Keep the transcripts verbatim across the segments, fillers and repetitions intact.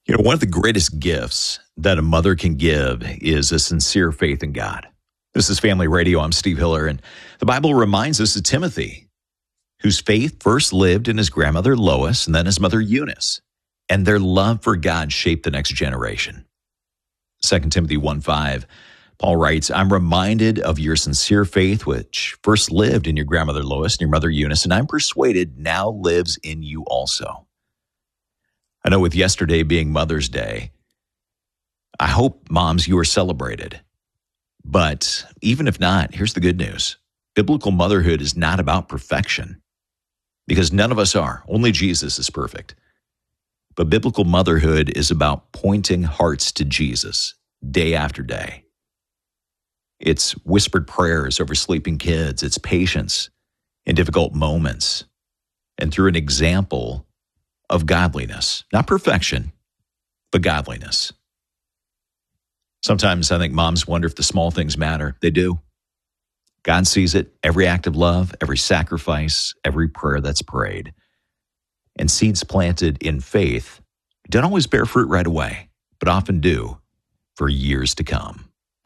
You know, one of the greatest gifts that a mother can give is a sincere faith in God. This is Family Radio. I'm Steve Hiller, and the Bible reminds us of Timothy, whose faith first lived in his grandmother Lois and then his mother Eunice, and their love for God shaped the next generation. Second Timothy one five, Paul writes, I'm reminded of your sincere faith, which first lived in your grandmother Lois and your mother Eunice, and I'm persuaded now lives in you also. I know with yesterday being Mother's Day, I hope, moms, you are celebrated. But even if not, here's the good news. Biblical motherhood is not about perfection, because none of us are. Only Jesus is perfect. But biblical motherhood is about pointing hearts to Jesus day after day. It's whispered prayers over sleeping kids. It's patience in difficult moments. And through an example of godliness, not perfection, but godliness. Sometimes I think moms wonder if the small things matter. They do. God sees it, every act of love, every sacrifice, every prayer that's prayed. And seeds planted in faith don't always bear fruit right away, but often do for years to come.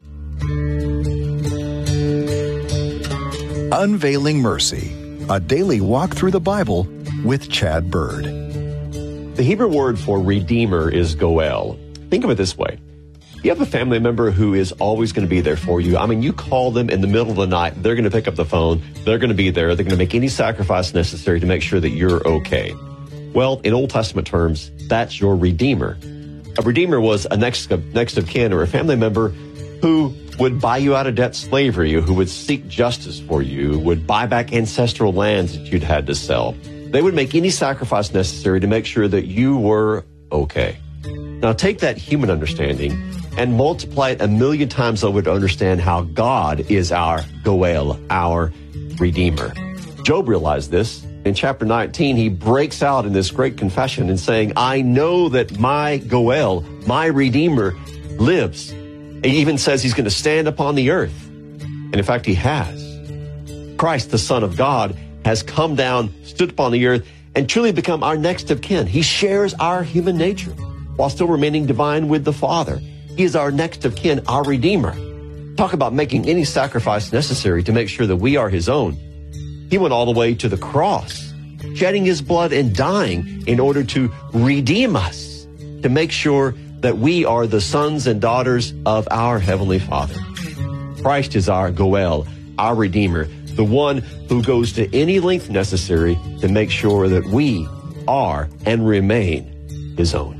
Unveiling Mercy, a daily walk through the Bible with Chad Bird. The Hebrew word for redeemer is goel. Think of it this way. You have a family member who is always going to be there for you. I mean, you call them in the middle of the night, they're going to pick up the phone, they're going to be there, they're going to make any sacrifice necessary to make sure that you're okay. Well, in Old Testament terms, that's your redeemer. A redeemer was a next of, next of kin or a family member who would buy you out of debt slavery, who would seek justice for you, would buy back ancestral lands that you'd had to sell. They would make any sacrifice necessary to make sure that you were okay. Now take that human understanding and multiply it a million times over to understand how God is our goel, our redeemer. Job realized this. In chapter nineteen, he breaks out in this great confession and saying, I know that my goel, my redeemer, lives. He even says he's going to stand upon the earth. And in fact, he has. Christ, the Son of God, has come down, stood upon the earth, and truly become our next of kin. He shares our human nature while still remaining divine with the Father. He is our next of kin, our Redeemer. Talk about making any sacrifice necessary to make sure that we are his own. He went all the way to the cross, shedding his blood and dying in order to redeem us, to make sure that we are the sons and daughters of our Heavenly Father. Christ is our goel, our Redeemer, the one who goes to any length necessary to make sure that we are and remain his own.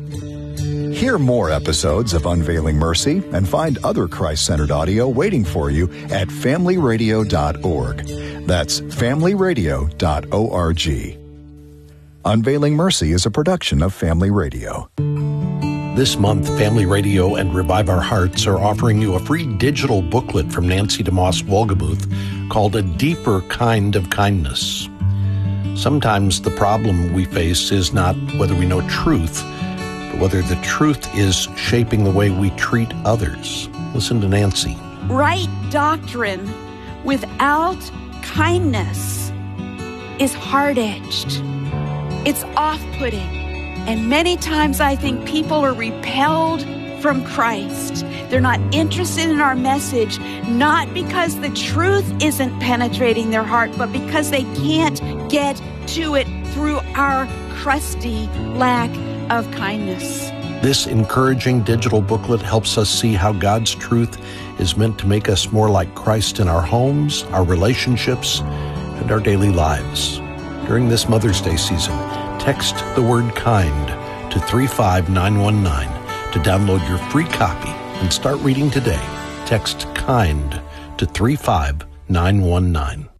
Hear more episodes of Unveiling Mercy and find other Christ-centered audio waiting for you at family radio dot org. That's family radio dot org. Unveiling Mercy is a production of Family Radio. This month, Family Radio and Revive Our Hearts are offering you a free digital booklet from Nancy DeMoss Wolgemuth called A Deeper Kind of Kindness. Sometimes the problem we face is not whether we know truth, but whether the truth is shaping the way we treat others. Listen to Nancy. Right doctrine without kindness is hard-edged. It's off-putting. And many times I think people are repelled from Christ. They're not interested in our message, not because the truth isn't penetrating their heart, but because they can't get to it through our crusty lack of kindness. This encouraging digital booklet helps us see how God's truth is meant to make us more like Christ in our homes, our relationships, and our daily lives. During this Mother's Day season, text the word kind to three five nine one nine to download your free copy and start reading today. Text kind to three five nine one nine.